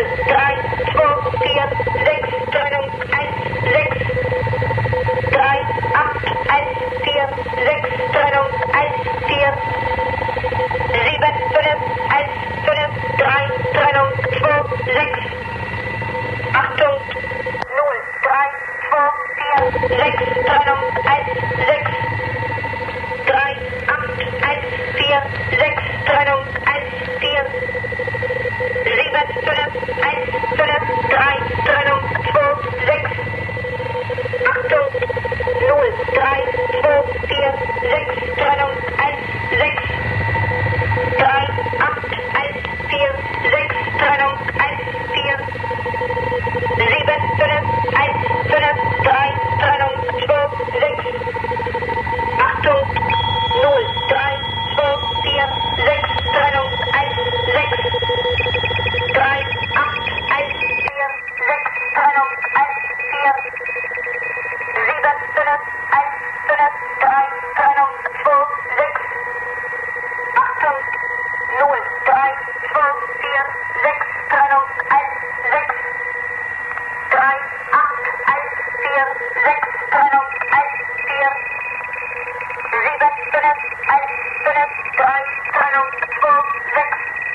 3, 2, 4, 6, Trennung 1, 6, 3, 8, 1, 4, 6, Trennung 1, 4, 7, 5, 1, 5, 3, Trennung 2, 6, Achtung, 0, 3, 2, 4, 6, Trennung 1, 6, 3, 8, 1, 4, 6, Trennung 1, 4, 7, 5, 1, 5, 3, Trennung 2, 6, Achtung, 0, 3, 2, 4, 6, Trennung 1, 6, 3, 8, 1, 4, 6, Trennung 1, 4, 7, 5, 1, 5, 3, Trennung 2, 6, Achtung, 0, 3, 2, 4, 6, Trennung 1, 6, 3, 8, 1, 4, 6, Trennung 1, 4, 7, 5, 1, 5, 3, Trennung 2, 6, Achtung, 0, 3, 2, 4, 6, Trennung 1, 6, 3, 8, 1, 4, 6, Trennung